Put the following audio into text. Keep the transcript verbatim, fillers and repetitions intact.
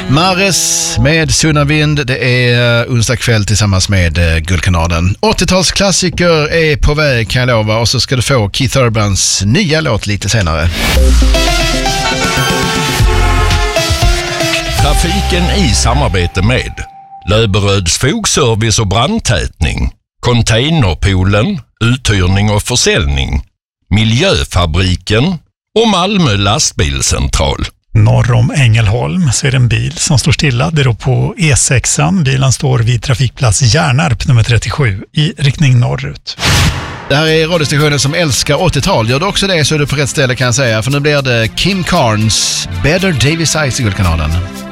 Mares med Sunna Vind. Det är onsdag kväll tillsammans med Guldkanalen. åttiotalsklassiker är på väg, kan jag lova. Och så ska du få Keith Urbans nya låt lite senare. Trafiken i samarbete med Löberöds fogservice och brandtätning, Containerpoolen, uthyrning och försäljning, Miljöfabriken och Malmö lastbilscentral. Norr om Ängelholm så är det en bil som står stilla. Det är då på E sexan. Bilen står vid trafikplats Järnarp nummer trettiosju i riktning norrut. Det här är radiostationen som älskar åttiotal. Gör du också det så är du på rätt ställe, kan jag säga. För nu blir det Kim Carnes Better Davis Eyes i Guldkanalen.